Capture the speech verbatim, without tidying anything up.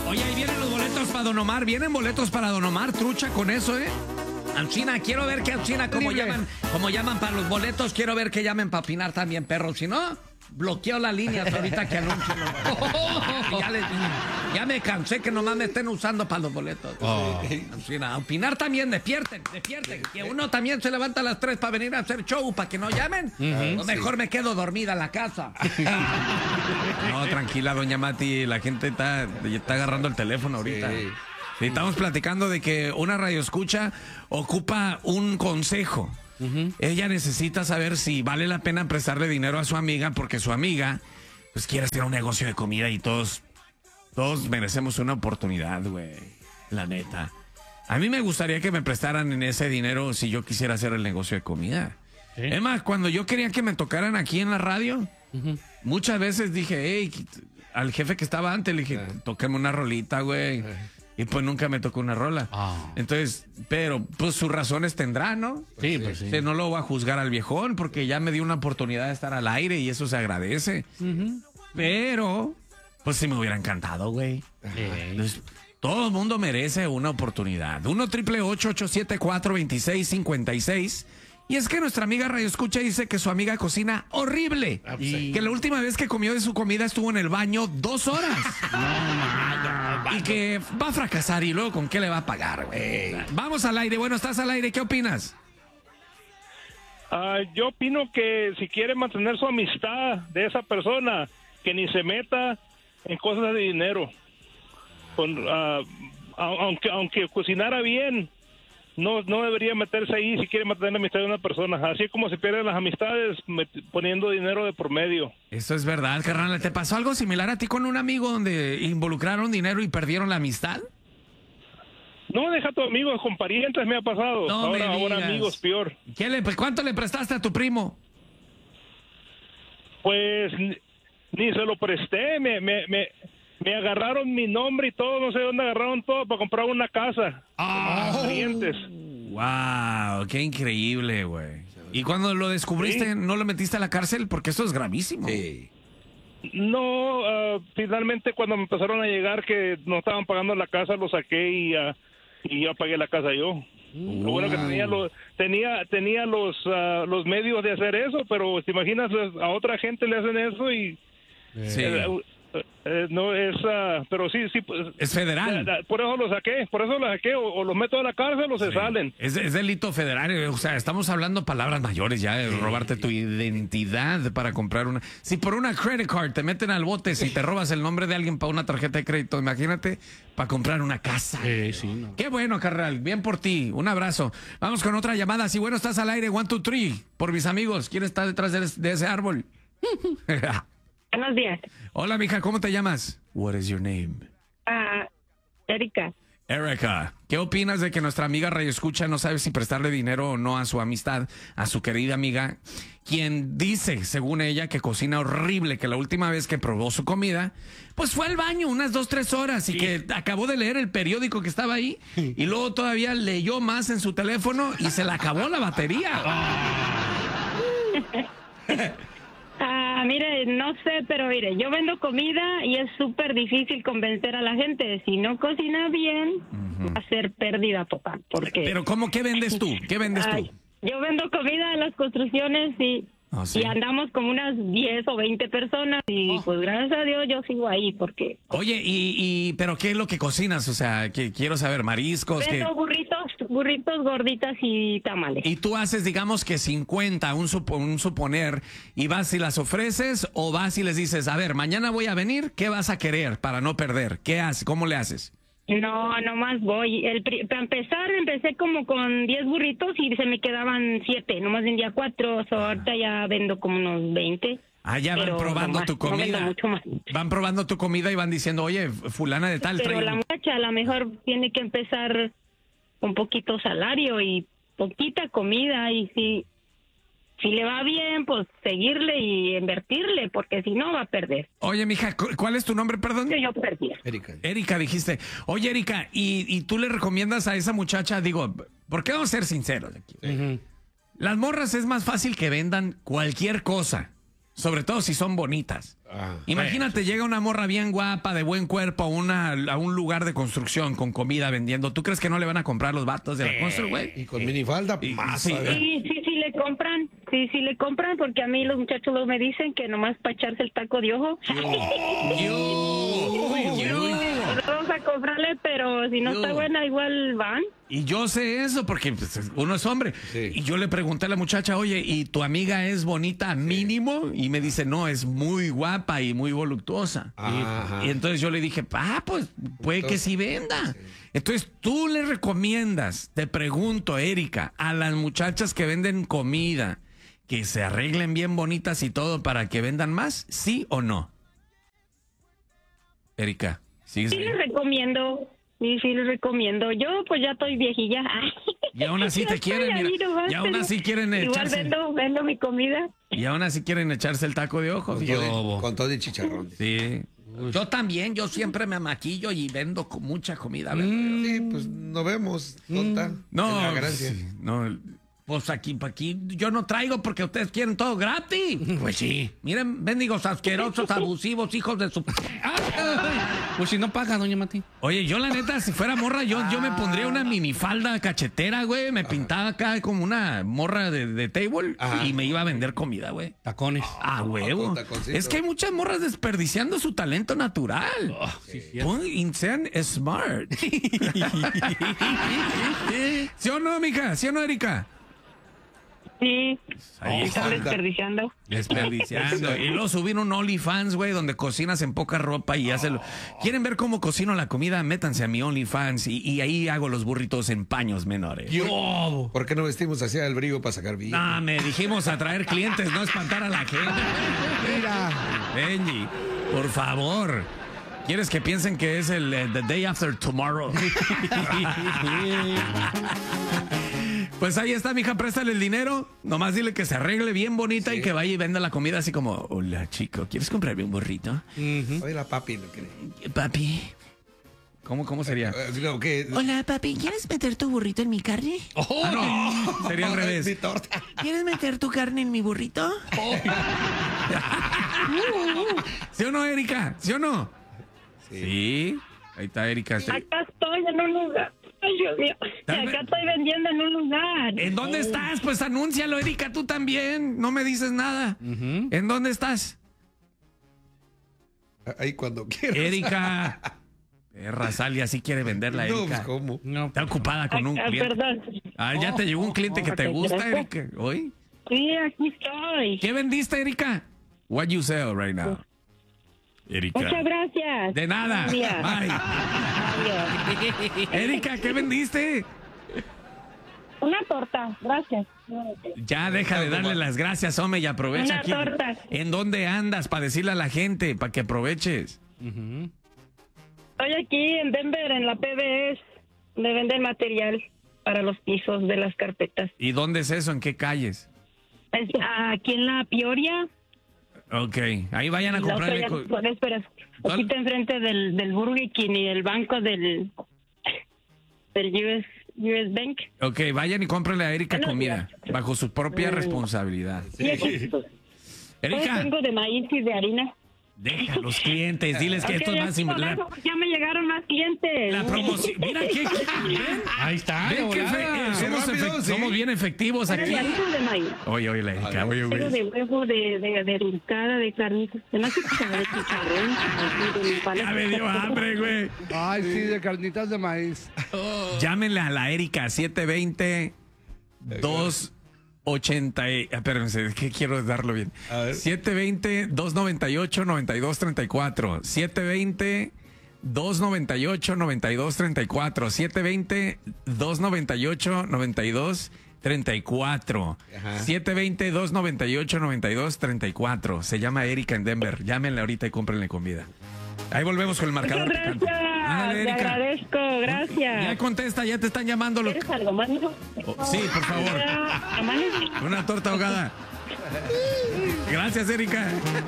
Oye, ahí vienen los boletos para Don Omar. Vienen boletos para Don Omar, trucha con eso, ¿eh? Anchina, quiero ver que Anchina, como llaman, como llaman para los boletos, quiero ver que llamen para opinar también, perro. Si no, bloqueo la línea hasta ahorita que anuncien. ya, les, ya me cansé que nomás me estén usando para los boletos. Oh. Anchina, a opinar también, despierten, despierten. Que uno también se levanta a las tres para venir a hacer show, para que no llamen. Uh-huh, o mejor sí. Me quedo dormida en la casa. No, tranquila, doña Mati, la gente está, está agarrando el teléfono ahorita. Sí. Sí, estamos platicando de que una radioescucha ocupa un consejo. Uh-huh. Ella necesita saber si vale la pena prestarle dinero a su amiga porque su amiga pues quiere hacer un negocio de comida y todos, todos merecemos una oportunidad, güey. La neta. A mí me gustaría que me prestaran en ese dinero si yo quisiera hacer el negocio de comida. ¿Sí? Es más, cuando yo quería que me tocaran aquí en la radio, uh-huh. muchas veces dije, hey, al jefe que estaba antes le dije, uh-huh. tóqueme una rolita, güey. Uh-huh. Y pues nunca me tocó una rola. Oh. Entonces, pero pues sus razones tendrá, ¿no? Sí, pues sí. O sea, no lo voy a juzgar al viejón porque ya me dio una oportunidad de estar al aire y eso se agradece. Uh-huh. Pero, pues sí me hubiera encantado, güey. Sí. Entonces, todo el mundo merece una oportunidad. uno triple ocho ocho siete cuatro dos seis cinco seis. Y es que nuestra amiga Radio Escucha dice que su amiga cocina horrible. Y que la última vez que comió de su comida estuvo en el baño dos horas. No, y que va a fracasar y luego con qué le va a pagar, güey. Vamos al aire. Bueno, estás al aire. ¿Qué opinas? Uh, yo opino que si quiere mantener su amistad de esa persona, que ni se meta en cosas de dinero. Con, uh, aunque, aunque cocinara bien, No, no debería meterse ahí si quiere mantener la amistad de una persona. Así como se pierden las amistades poniendo dinero de por medio. Eso es verdad, carnal. ¿Te pasó algo similar a ti con un amigo donde involucraron dinero y perdieron la amistad? No, deja a tu amigo, con parientes me ha pasado. No ahora, me ahora amigos, peor. ¿Qué le, ¿Cuánto le prestaste a tu primo? Pues ni, ni se lo presté, me... me, me Me agarraron mi nombre y todo, no sé dónde agarraron todo para comprar una casa. ¡Oh! Clientes. ¡Wow! ¡Qué increíble, güey! ¿Y cuando lo descubriste, sí. no lo metiste a la cárcel? Porque eso es gravísimo. Sí. No, uh, finalmente cuando me empezaron a llegar que no estaban pagando la casa, lo saqué y, uh, y ya pagué la casa yo. Uh. Lo bueno que tenía los, tenía, tenía los, uh, los medios de hacer eso, pero te imaginas, a otra gente le hacen eso y... Sí. Uh, Eh, no es, uh, pero sí, sí. Pues, es federal. Da, da, por eso lo saqué, por eso lo saqué, o, o los meto a la cárcel o se sí. salen. Es, es delito federal, o sea, estamos hablando palabras mayores ya, de sí. robarte tu identidad para comprar una. Si por una credit card te meten al bote, si te robas el nombre de alguien para una tarjeta de crédito, imagínate, para comprar una casa. Sí, sí, no. Qué bueno, carnal, bien por ti, un abrazo. Vamos con otra llamada, si bueno, estás al aire, one, two, three, por mis amigos, ¿quién está detrás de, de ese árbol? Buenos días. Hola, mija, ¿cómo te llamas? What is your name? Ah, uh, Erika. Erika, ¿qué opinas de que nuestra amiga Radio Escucha no sabe si prestarle dinero o no a su amistad, a su querida amiga, quien dice, según ella, que cocina horrible, que la última vez que probó su comida, pues fue al baño unas dos, tres horas y sí. que acabó de leer el periódico que estaba ahí y luego todavía leyó más en su teléfono y se le acabó la batería? Ah, mire, no sé, pero mire, yo vendo comida y es súper difícil convencer a la gente. Si no cocina bien, uh-huh. va a ser pérdida total. Porque... Pero ¿cómo? ¿Qué vendes tú? ¿Qué vendes tú? Ay, yo vendo comida en las construcciones y, oh, ¿sí? y andamos como unas diez o veinte personas y oh. pues gracias a Dios yo sigo ahí porque... Oye, y, y ¿pero qué es lo que cocinas? O sea, que quiero saber, mariscos... Vendo que... burritos, burritos, gorditas y tamales. Y tú haces, digamos que cincuenta, un, supo, un suponer, y vas y las ofreces o vas y les dices, a ver, mañana voy a venir, ¿qué vas a querer para no perder? ¿Qué haces? ¿Cómo le haces? No, nomás voy. El, para empezar, empecé como con diez burritos y se me quedaban siete. Nomás vendía cuatro, so ahorita ya vendo como unos veinte. Ah, ya van probando nomás, tu comida. No mucho más. Van probando tu comida y van diciendo, oye, fulana de tal. Pero trae... la muchacha a lo mejor tiene que empezar un poquito salario y poquita comida y si... Si le va bien, pues seguirle y invertirle, porque si no va a perder. Oye, mija, ¿cuál es tu nombre, perdón? Yo perdí. Erika. Erika, dijiste. Oye, Erika, ¿y, y tú le recomiendas a esa muchacha, digo, ¿por qué vamos a ser sinceros aquí? Uh-huh. Las morras es más fácil que vendan cualquier cosa. Sobre todo si son bonitas. Ah, Imagínate, bueno. llega una morra bien guapa, de buen cuerpo, a, una, a un lugar de construcción con comida vendiendo. ¿Tú crees que no le van a comprar los vatos de la construcción, güey? Y con minifalda, Y- más. sí. a ver. Sí, sí, sí le compran. Sí, sí le compran porque a mí los muchachos luego me dicen que nomás para echarse el taco de ojo. Vamos a comprarle, pero si no está Yo. buena, igual van. Y yo sé eso porque pues, uno es hombre. Sí. Y yo le pregunté a la muchacha, oye, ¿y tu amiga es bonita mínimo? Y me dice, no, es muy guapa y muy voluptuosa. Ajá. Y entonces yo le dije, ah, pues puede que sí venda. Entonces tú le recomiendas, te pregunto, Erika, a las muchachas que venden comida, que se arreglen bien bonitas y todo para que vendan más, ¿sí o no? Erika, ¿sigues Sí ahí? les recomiendo. Sí, sí les recomiendo. Yo pues ya estoy viejilla. Y aún así Ya te estoy quieren, ahí mira. nomás, Y aún pero así quieren Igual echarse. vendo, vendo mi comida. Y aún así quieren echarse el taco de ojo. Con Yo, todo, bo. y- con todo y chicharrón. Sí. Yo también, yo siempre me maquillo y vendo con mucha comida. ¿verdad? Sí, pues no vemos, tonta. No, Es la gracia. sí, no, pues aquí, pa' aquí, yo no traigo porque ustedes quieren todo gratis. Pues sí. Miren, bendigos asquerosos, abusivos, hijos de su... Pues si no paga, doña Mati. Oye, yo la neta, si fuera morra, yo, yo me pondría una minifalda cachetera, güey, me pintaba acá como una morra de, de table Ajá. y me iba a vender comida, güey. Tacones. Ah, huevo. Con taconcito. Es que hay muchas morras desperdiciando su talento natural. Sí, sí. Pon- y sean smart. ¿Sí o no, mija? ¿Sí o no, Erika? Sí, Ahí están está. desperdiciando. Desperdiciando. Y luego subir un OnlyFans, güey, donde cocinas en poca ropa y haces... ¿Quieren ver cómo cocino la comida? Métanse a mi OnlyFans y, y ahí hago los burritos en paños menores. Yo. ¿Por qué no vestimos así al brillo para sacar billete? No, me dijimos atraer clientes, no espantar a la gente. Mira. Benji, por favor. ¿Quieres que piensen que es el eh, The Day After Tomorrow? Pues ahí está, mija, préstale el dinero. Nomás dile que se arregle bien bonita y que vaya y venda la comida así como, hola, chico, ¿quieres comprarme un burrito? Oye, la papi no quiere. Papi. ¿Cómo, cómo sería? Eh, no, ¿qué? Hola, papi, ¿quieres meter tu burrito en mi carne? Ah, no, sería al Mi revés. torta. ¿Quieres meter tu carne en mi burrito? ¿Sí o no, Erika? ¿Sí o no? Sí. Ahí está Erika. Sí. Acá estoy en un lugar. Ay, Dios mío. Dame- Acá estoy vendiendo en un lugar. ¿En dónde estás? Pues anúncialo, Erika, tú también. No me dices nada. ¿En dónde estás? Ahí cuando quieras. Erika. Perra, Salia sí quiere venderla, No, Erika. pues, ¿cómo? No. Está ocupada con un Ah, cliente. perdón. Ah, ya te llegó un cliente que te ¿te gusta, crees? Erika. ¿Hoy? Sí, aquí estoy. ¿Qué vendiste, Erika? What you sell right now? Erika. Muchas gracias. De nada. Buen día. Bye. Adiós. Erika, ¿qué vendiste? Una torta, gracias. Ya deja de darle las gracias, hombre, y aprovecha Una aquí. torta. ¿En dónde andas para decirle a la gente, para que aproveches? Estoy aquí en Denver, en la P B S, donde venden material para los pisos de las carpetas. ¿Y dónde es eso? ¿En qué calles? Es aquí en la Peoria. Ok, ahí vayan a La otra comprarle. ya- co- bueno, espera, ¿Cuál? aquí está enfrente del, del Burger King y el banco del, del U S, U S Bank. Ok, vayan y cómprenle a Erika Buenos comida, días. bajo su propia responsabilidad. Y aquí, pues, Erika, tengo de maíz y de harina. deja a los clientes, diles que Ok, esto es más... ya, sim- La, ya me llegaron más clientes. la promoción... Mira, ¿qué? ¿Ven? Ahí está. ¿Ven de que volada. efe- eh, somos, Qué rápido, efec- sí. somos bien efectivos Tengo aquí? de harina o de maíz. Oye, oye, la Erika, oye, Tengo oye. de huevo, de, de, de rincada, de carnitas. Se me hace que sabe de chicharrón. así, de mi palo. Ya me dio hambre, güey. Ay, sí, de carnitas de maíz. Llámenle a la Erika, siete veinte, dos ochenta. y- Espérense, es que quiero darlo bien. A ver. siete veinte, dos noventa y ocho, noventa y dos treinta y cuatro. siete veinte, dos noventa y ocho, noventa y dos treinta y cuatro. siete veinte, dos noventa y ocho, noventa y dos treinta y cuatro. Ajá. siete veinte, dos noventa y ocho, noventa y dos treinta y cuatro. Se llama Erika en Denver. Llámenle ahorita y cómprenle comida. Ahí volvemos con el marcador. Muchas picante. gracias. Ándale, Te Erika. agradezco, Ya gracias. contesta, ya te están llamando. Los... ¿Quieres algo más, mijo? Oh, sí, por favor. ¿Tamales? Una torta ahogada. Gracias, Erika.